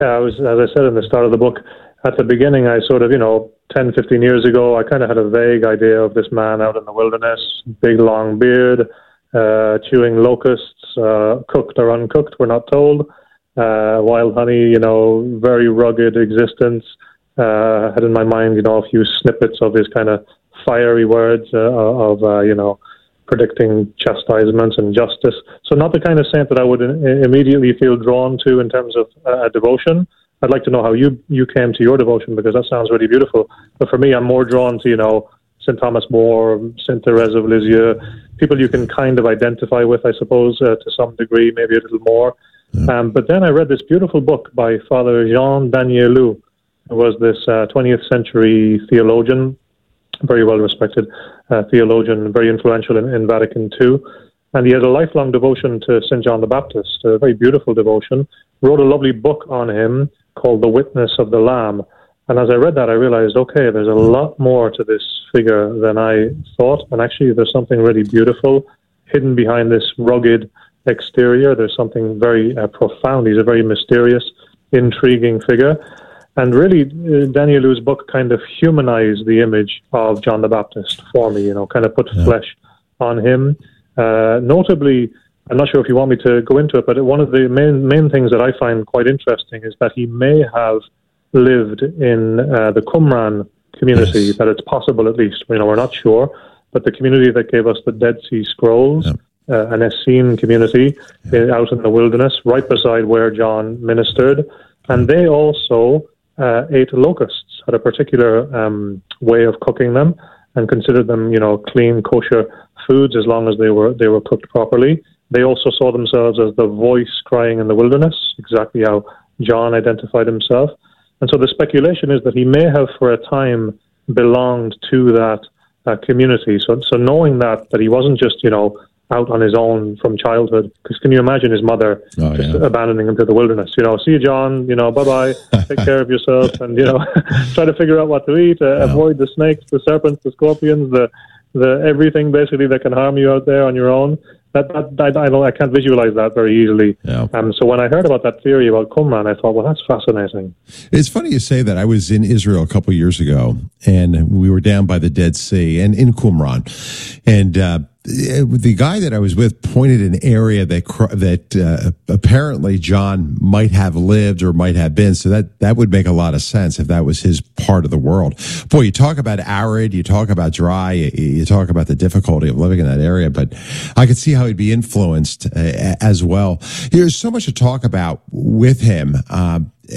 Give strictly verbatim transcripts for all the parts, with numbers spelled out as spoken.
Yeah, I was, as I said in the start of the book, at the beginning, I sort of, you know, ten, fifteen years ago, I kind of had a vague idea of this man out in the wilderness, big long beard, uh, chewing locusts, uh, cooked or uncooked, we're not told, uh, wild honey, you know, very rugged existence. Uh, I had in my mind, you know, a few snippets of his kind of fiery words uh, of, uh, you know, predicting chastisements and justice. So not the kind of saint that I would in- immediately feel drawn to in terms of uh, devotion. I'd like to know how you you came to your devotion, because that sounds really beautiful. But for me, I'm more drawn to, you know, Saint Thomas More, Saint Therese of Lisieux, people you can kind of identify with, I suppose, uh, to some degree, maybe a little more. Yeah. Um, but then I read this beautiful book by Father Jean Danielou, who was this uh, twentieth century theologian, very well respected uh, theologian, very influential in, in Vatican two. And he had a lifelong devotion to Saint John the Baptist, a very beautiful devotion, wrote a lovely book on him called The Witness of the Lamb. And as I read that, I realized, okay, there's a lot more to this figure than I thought. And actually, there's something really beautiful hidden behind this rugged exterior. There's something very uh, profound. He's a very mysterious, intriguing figure. And really, uh, Danielou's book kind of humanized the image of John the Baptist for me, you know, kind of put yeah. flesh on him. Uh, notably, I'm not sure if you want me to go into it, but one of the main main things that I find quite interesting is that he may have lived in uh, the Qumran community, yes. that it's possible at least, you know, we're not sure, but the community that gave us the Dead Sea Scrolls, yep. uh, an Essene community yep. uh, out in the wilderness, right beside where John ministered, and they also uh, ate locusts, had a particular um, way of cooking them, and considered them, you know, clean, kosher foods as long as they were they were cooked properly. They also saw themselves as the voice crying in the wilderness, exactly how John identified himself. And so the speculation is that he may have, for a time, belonged to that uh, community. So, so knowing that, that he wasn't just, you know, out on his own from childhood, because can you imagine his mother oh, just yeah. abandoning him to the wilderness? You know, see you, John, you know, bye-bye, take care of yourself, and, you know, try to figure out what to eat, uh, yeah. avoid the snakes, the serpents, the scorpions, the the everything basically that can harm you out there on your own. That, that I, I don't I can't visualize that very easily. Yeah. Um, so when I heard about that theory about Qumran, I thought, well, that's fascinating. It's funny you say that. I was in Israel a couple of years ago, and we were down by the Dead Sea and in Qumran, and uh, the guy that I was with pointed an area that that uh, apparently John might have lived or might have been. So that that would make a lot of sense if that was his part of the world. Boy, you talk about arid, you talk about dry, you, you talk about the difficulty of living in that area, but I could see how he'd be influenced uh, as well. There's so much to talk about with him. Uh,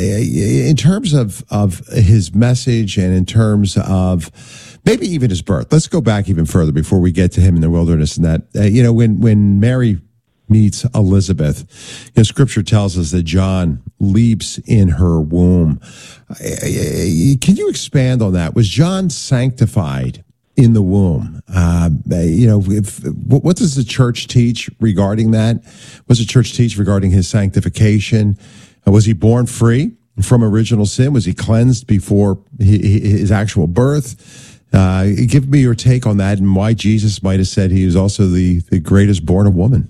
in terms of, of his message and in terms of maybe even his birth. Let's go back even further before we get to him in the wilderness and that. Uh, you know, when, when Mary meets Elizabeth, you know, Scripture tells us that John leaps in her womb. Uh, can you expand on that? Was John sanctified in the womb? Uh, you know, if, what does the church teach regarding that? What does the church teach regarding his sanctification? Uh, was he born free from original sin? Was he cleansed before he, his actual birth? Uh, give me your take on that and why Jesus might have said he was also the, the greatest born of woman.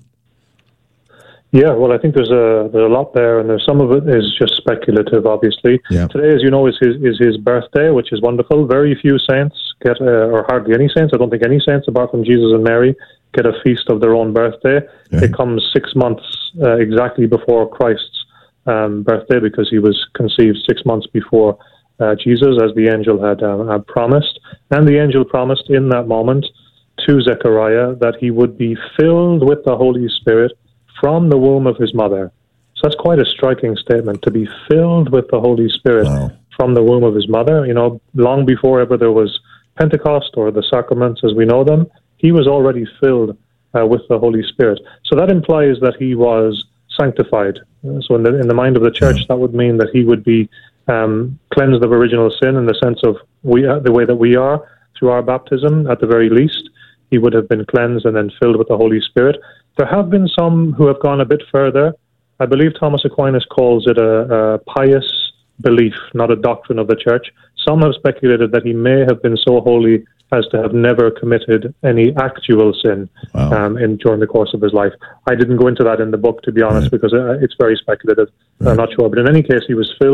Yeah, well, I think there's a there's a lot there, and there's some of it is just speculative, obviously. Yeah. Today, as you know, is his is his birthday, which is wonderful. Very few saints get, uh, or hardly any saints, I don't think any saints, apart from Jesus and Mary, get a feast of their own birthday. Yeah. It comes six months uh, exactly before Christ's um, birthday, because he was conceived six months before Uh, Jesus, as the angel had, uh, had promised. And the angel promised in that moment to Zechariah that he would be filled with the Holy Spirit from the womb of his mother. So that's quite a striking statement, to be filled with the Holy Spirit wow. from the womb of his mother. You know, long before ever there was Pentecost or the sacraments as we know them, he was already filled uh, with the Holy Spirit. So that implies that he was sanctified. So in the, in the mind of the church, that would mean that he would be Um, cleansed of original sin in the sense of we uh, the way that we are through our baptism, at the very least. He would have been cleansed and then filled with the Holy Spirit. There have been some who have gone a bit further. I believe Thomas Aquinas calls it a, a pious belief, not a doctrine of the church. Some have speculated that he may have been so holy as to have never committed any actual sin wow. um, in during the course of his life. I didn't go into that in the book, to be honest, right. because it's very speculative. Right. I'm not sure. But in any case, he was filled